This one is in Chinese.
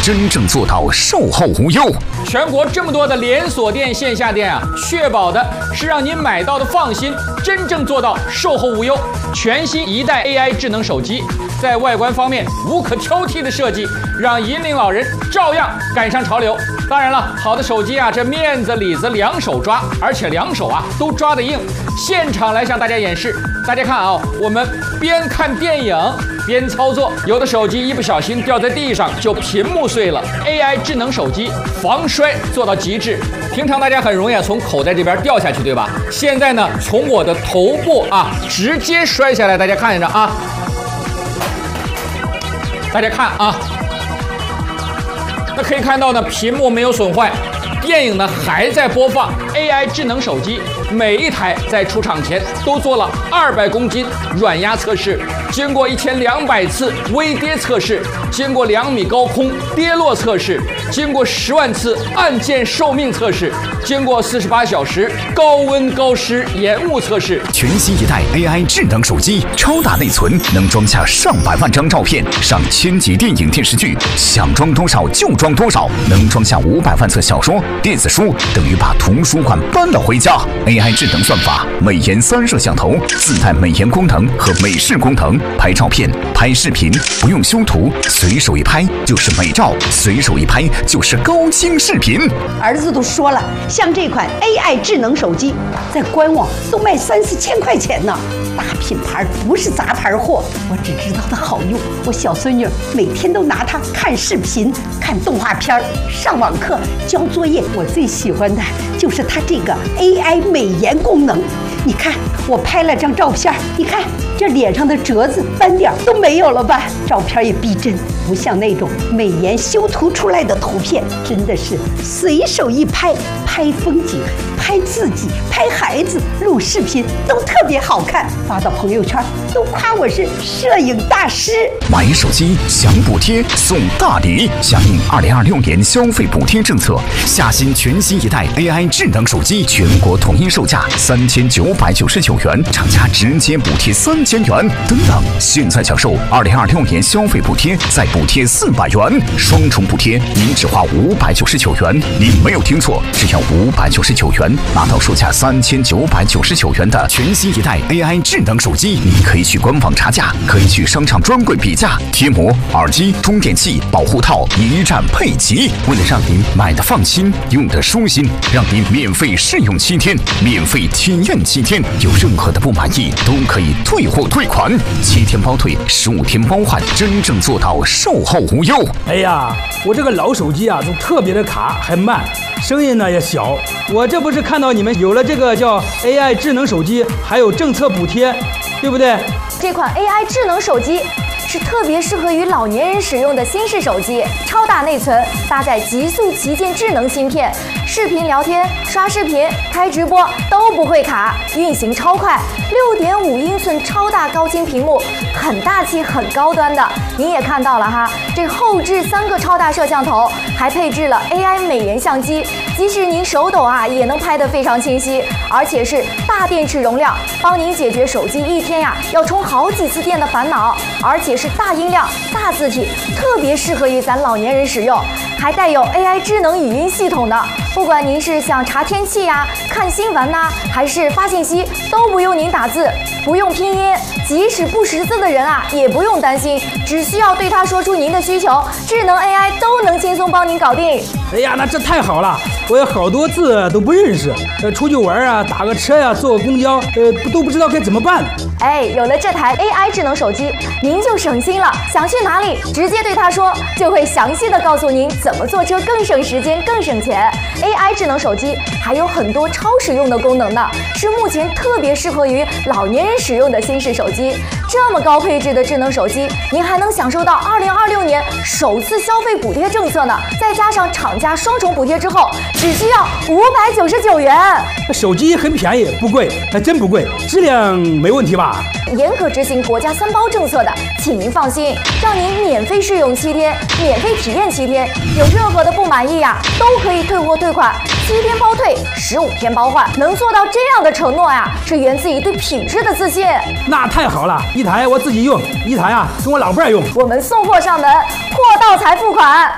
真正做到售后无忧。 全国这么多的连锁店、线下店啊，确保的是让您买到的放心，真正做到售后无忧。全新一代 AI 智能手机，在外观方面无可挑剔的设计，让银龄老人照样赶上潮流。当然了，好的手机啊，这面子里子两手抓，而且两手啊都抓得硬。现场来向大家演示，大家看啊，我们边看电影边操作，有的手机一不小心掉在地上就屏幕碎了。AI 智能手机防摔做到极致。平常大家很容易从口袋这边掉下去，对吧？现在呢，从我的头部啊直接摔下来，大家看着啊，大家看啊，那可以看到呢，屏幕没有损坏，电影呢还在播放。AI 智能手机每一台在出厂前都做了200公斤软压测试，经过1200次微跌测试，经过2米高空跌落测试，经过10万次按键寿命测试，经过48小时高温高湿延误测试。 全新一代 AI 智能手机，超大内存，能装下上百万张照片，上1000集电影电视剧，想装多少就装多少，能装下500万册小说、电子书，等于把图书馆搬了回家。AI 智能算法，美颜3摄像头，自带美颜功能和美视功能，拍照片、拍视频不用修图，随手一拍就是美照，随手一拍就是高清视频。 儿子都说了，像这款 AI 智能手机，在官网都卖3-4千块钱呢。大品牌不是杂牌货，我只知道它好用。我小孙女每天都拿它看视频、看动画片、上网课、交作业。我最喜欢的就是它这个 AI 美颜功能。你看，我拍了张照片，你看这脸上的褶子、斑点都没有了吧？照片也逼真，不像那种美颜修图出来的图片，真的是随手一拍，拍风景、拍自己、拍孩子、录视频都特别好看，发到朋友圈都夸我是摄影大师。 买手机享补贴送大礼，响应2026年消费补贴政策，下新全新一代 AI 智能手机，全国统一售价3999元，厂家直接补贴3000元。等等，现在享受2026年消费补贴，再补贴400元，双重补贴，您只花599元。您没有听错，只要599元，拿到售价3999元的全新一代 AI 智能手机。你可以去官网查价，可以去商场专柜比价，贴膜、耳机、充电器、保护套一站配齐。为了让您买的放心，用的舒心，让您免费试用7天，免费体验7天，有任何的不满意都可以退货退款，7天包退，15天包换，真正做到售后无忧。 哎呀，我这个老手机啊，都特别的卡，还慢，声音呢也小。我这不是看到你们有了这个叫 AI 智能手机，还有政策补贴，对不对？ 这款 AI 智能手机是特别适合于老年人使用的新式手机，超大内存，搭载极速旗舰智能芯片，视频聊天、刷视频、开直播都不会卡，运行超快。6.5英寸超大高清屏幕，很大气、很高端的。您也看到了哈，这后置3个超大摄像头，还配置了 AI 美颜相机，即使您手抖啊，也能拍得非常清晰，而且是大电池容量，帮您解决手机一天呀要充好几次电的烦恼，而且是大音量、大字体，特别适合于咱老年人使用，还带有 AI 智能语音系统的。不管您是想查天气呀、看新闻呐，还是发信息，都不用您打字，不用拼音，即使不识字的人啊，也不用担心，只需要对它说出您的需求，智能 AI 都能轻松帮您搞定。 哎呀，那这太好了！我有好多字都不认识，出去玩啊，打个车呀、坐个公交，都不知道该怎么办。 哎，有了这台 AI 智能手机，您就省心了。想去哪里，直接对它说，就会详细的告诉您怎么坐车更省时间、更省钱。AI 智能手机还有很多超实用的功能呢，是目前特别适合于老年人使用的新式手机。这么高配置的智能手机，您还能享受到2026年首次消费补贴政策呢，再加上厂家双重补贴之后，只需要599元。 手机很便宜，不贵，还真不贵，质量没问题吧？ 严格执行国家3包政策的，请您放心，让您免费试用7天，免费体验7天，有任何的不满意呀，都可以退货退款，7天包退，15天包换。能做到这样的承诺呀，是源自于对品质的自信。 那太好了，一台我自己用，一台啊跟我老伴儿用。 我们送货上门，货到才付款。